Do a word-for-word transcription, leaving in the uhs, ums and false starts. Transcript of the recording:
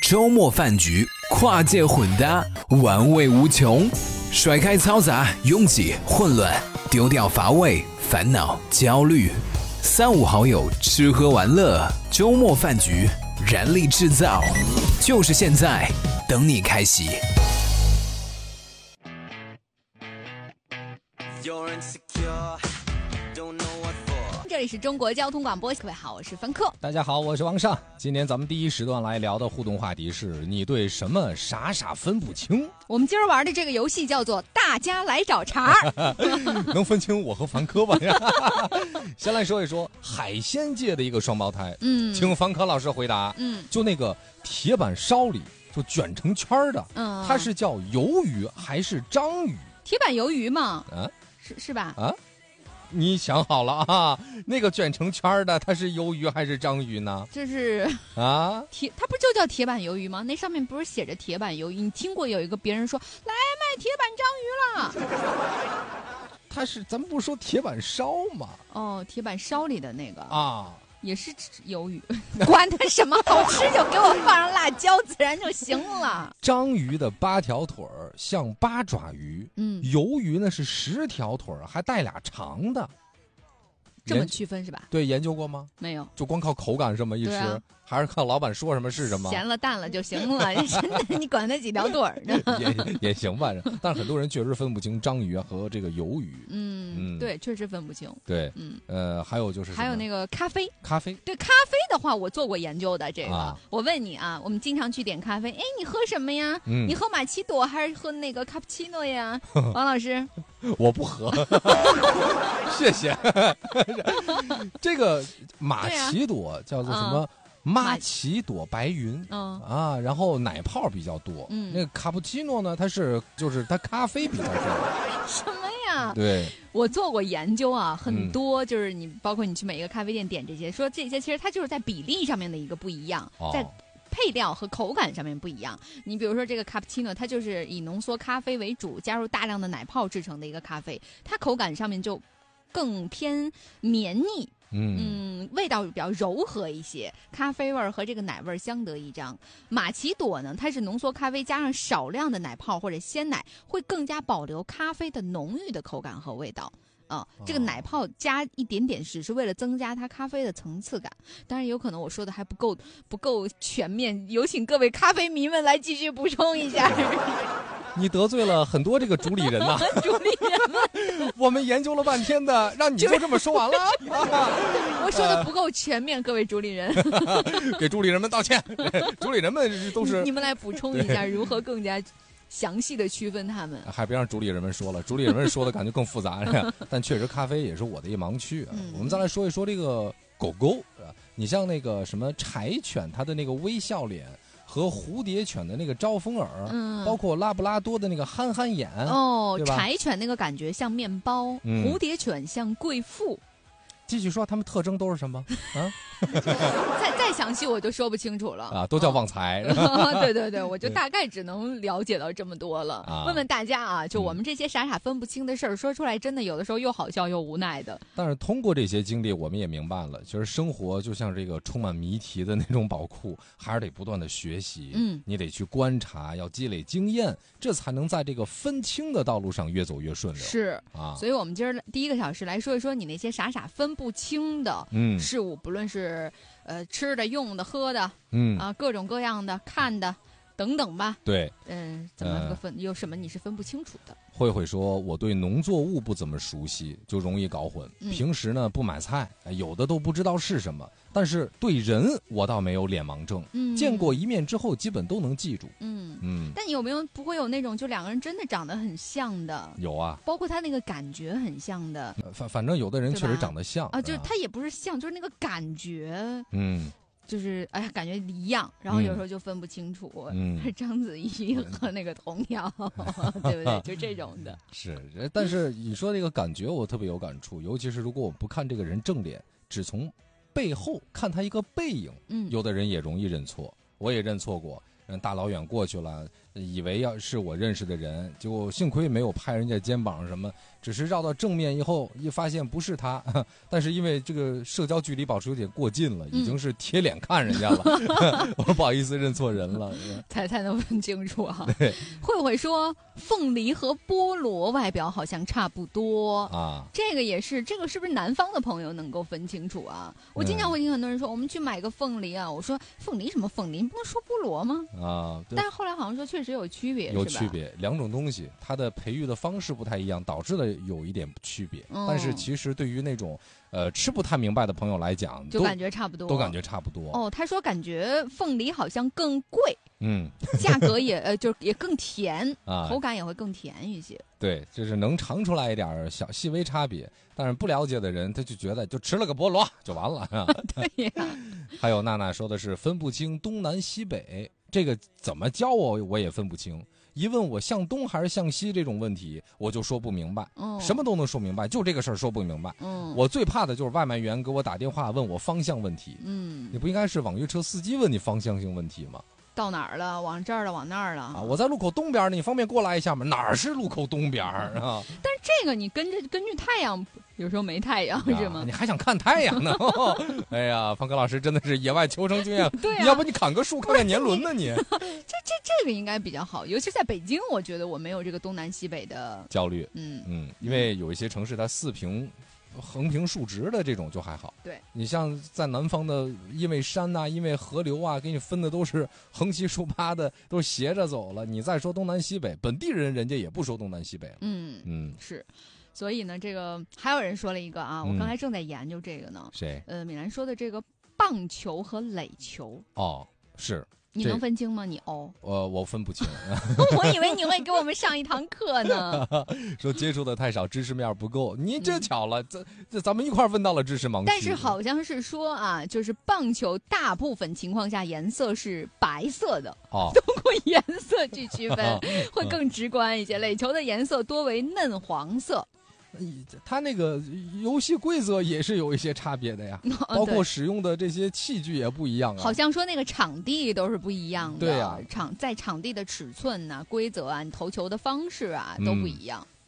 周末饭局，跨界混搭，玩味无穷。甩开嘈杂、拥挤、混乱，丢掉乏味、烦恼、焦虑。三五好友吃喝玩乐，周末饭局，燃力制造，就是现在，等你开席。 这里是中国交通广播，各位好，我是芬克。 大家好，我是王尚。今天咱们第一时段来聊的互动话题是你对什么傻傻分不清。 我们今儿玩的这个游戏叫做大家来找茬能分清我和凡科吧？先来说一说海鲜界的一个双胞胎，嗯，请凡科老师回答。嗯，就那个铁板烧里就卷成圈的，嗯，它是叫鱿鱼还是章鱼？ 铁板鱿鱼嘛， 啊， 是是吧？ 啊。你想好了啊？那个卷成圈的，它是鱿鱼还是章鱼呢？ 就是啊，铁，它不就叫铁板鱿鱼吗？那上面不是写着铁板鱿鱼？你听过有一个别人说来卖铁板章鱼了？ 它是咱们不是说铁板烧吗？ 哦，铁板烧里的那个啊。 也是鱿鱼，管它什么好吃就给我放上辣椒，自然就行了。 章鱼的八条腿儿像八爪鱼，嗯，鱿鱼呢是十条腿儿，还带俩长的。 这么区分是吧？ 对，研究过吗？ 没有， 就光靠口感这么一吃，啊、还是靠老板说什么是什么？ 咸了淡了就行了，真的，你管那几条腿儿呢？ 也也行吧，但是很多人确实分不清章鱼和这个鱿鱼。 嗯，嗯对，确实分不清。 对，嗯，呃，还有就是还有那个咖啡， 咖啡， 对，咖啡的话，我做过研究的。这个，啊、我问你啊，我们经常去点咖啡，哎，你喝什么呀？嗯、你喝玛奇朵还是喝那个卡布奇诺呀？王老师， 我不喝，谢谢。这个玛奇朵叫做什么？玛奇朵白云，嗯啊，然后奶泡比较多。嗯，那个卡布奇诺呢，它是就是它咖啡比较多。 什么呀？ 对， 我做过研究啊，很多就是你包括你去每一个咖啡店点这些，说这些其实它就是在比例上面的一个不一样，哦、在配料和口感上面不一样。你比如说这个卡布奇诺，它就是以浓缩咖啡为主，加入大量的奶泡制成的一个咖啡，它口感上面就更偏绵腻。嗯, 嗯，味道比较柔和一些，咖啡味和这个奶味相得益彰。玛奇朵呢，它是浓缩咖啡加上少量的奶泡或者鲜奶，会更加保留咖啡的浓郁的口感和味道。啊、嗯，这个奶泡加一点点只是为了增加它咖啡的层次感，当然有可能我说的还不够不够全面，有请各位咖啡迷们来继续补充一下。 你得罪了很多这个主理人呐、啊！ 主理人们， 我们研究了半天的，让你就这么说完了？ 我说的不够全面，各位主理人， 给主理人们道歉。主理人们都是你们来补充一下，如何更加详细的区分他们？ 还别让主理人们说了，主理人们说的感觉更复杂。但确实，咖啡也是我的一盲区啊。嗯、我们再来说一说这个狗狗啊，你像那个什么柴犬，它的那个微笑脸。和蝴蝶犬的那个招风耳，嗯，包括拉布拉多的那个憨憨眼， 哦，柴犬那个感觉像面包，嗯、蝴蝶犬像贵妇。 继续说，它们特征都是什么？啊， 再再详细我就说不清楚了啊，都叫旺财。 哦、对对对，我就大概只能了解到这么多了。啊、问问大家啊，就我们这些傻傻分不清的事儿，嗯、说出来真的有的时候又好笑又无奈的。 但是通过这些经历，我们也明白了，其实生活就像这个充满谜题的那种宝库，还是得不断的学习。嗯，你得去观察，要积累经验，这才能在这个分清的道路上越走越顺溜。 是啊，所以我们今儿第一个小时来说一说你那些傻傻分不清的事物，嗯、不论是呃吃的、用的、喝的，嗯啊，各种各样的看的等等吧。 对， 嗯、呃，怎么个分？呃、有什么你是分不清楚的？ 慧慧说，我对农作物不怎么熟悉，就容易搞混。嗯、平时呢不买菜，有的都不知道是什么。但是对人，我倒没有脸盲症。嗯，见过一面之后，基本都能记住。嗯嗯。但你有没有不会有那种就两个人真的长得很像的？ 有啊， 包括他那个感觉很像的。 反反正有的人确实长得像啊，就是他也不是像，就是那个感觉。嗯。就是哎呀，感觉一样，然后有时候就分不清楚，嗯，章子怡和那个童谣，嗯、对不对？就这种的。 是，但是你说这个感觉，我特别有感触，尤其是如果我不看这个人正脸，只从背后看他一个背影，嗯，有的人也容易认错，我也认错过。 人大老远过去了，以为要是我认识的人，结果幸亏没有拍人家肩膀什么，只是绕到正面以后一发现不是他，但是因为这个社交距离保持有点过近了，已经是贴脸看人家了，嗯、我说不好意思认错人了， 才才能分清楚啊。 对， 慧慧说凤梨和菠萝外表好像差不多啊， 这个也是，这个是不是南方的朋友能够分清楚啊？我经常会听很多人说，嗯、我们去买个凤梨啊，我说凤梨什么凤梨，你不能说菠萝吗？ 啊， 但是后来好像说确实有区别， 有区别，两种东西它的培育的方式不太一样，导致的有一点区别。嗯、但是其实对于那种呃吃不太明白的朋友来讲， 就感觉差不多， 都感觉差不多。 哦，他说感觉凤梨好像更贵。 嗯， 价格也呃，就也更甜啊， 口感也会更甜一些。 对，就是能尝出来一点小细微差别，但是不了解的人他就觉得就吃了个菠萝就完了。 对呀。 还有娜娜说的是分不清东南西北，这个怎么教我我也分不清。一问我向东还是向西这种问题，我就说不明白。嗯，什么都能说明白，就这个事儿说不明白。嗯，我最怕的就是外卖员给我打电话问我方向问题。嗯，你不应该是网约车司机问你方向性问题吗？ 到哪儿了？往这儿了？往那儿了？ 啊！我在路口东边，你方便过来一下吗？哪儿是路口东边啊？ 但是这个你跟着根据太阳，有时候没太阳、啊、是吗？ 你还想看太阳呢？哎呀，方科老师真的是野外求生经验。 对啊， 要不你砍个树看看年轮呢？你这这这个应该比较好，尤其在北京，我觉得我没有这个东南西北的焦虑。 嗯嗯，因为有一些城市它四平。横平竖直的这种就还好， 对， 你像在南方的，因为山呐、啊，因为河流啊，给你分的都是横七竖八的，都是斜着走了。你再说东南西北，本地人人家也不说东南西北了。 嗯嗯， 是，所以呢，这个还有人说了一个啊，我刚才正在研究这个呢。 谁、 嗯？呃，米兰说的这个棒球和垒球。 哦，是。 你能分清吗？你哦， 我我分不清。 我以为你会给我们上一堂课呢。 说接触的太少，知识面不够。你这巧了，这、嗯、这咱们一块儿问到了知识盲区。 但是好像是说啊，就是棒球大部分情况下颜色是白色的， 哦， 通过颜色去区分、哦、会更直观一些。垒球的颜色多为嫩黄色。 它那个游戏规则也是有一些差别的呀， 哦、 包括使用的这些器具也不一样啊。 好像说那个场地都是不一样的， 对呀、啊， 场在场地的尺寸呐、啊、规则啊、你投球的方式啊都不一样。嗯